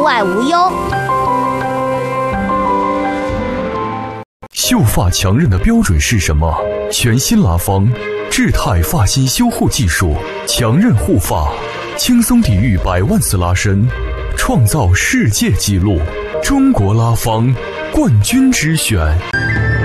外无忧。 秀发强韧的标准是什么？全新拉芳智泰发型修护技术，强韧护发，轻松抵御100万次拉伸，创造世界纪录。中国拉芳冠军之选。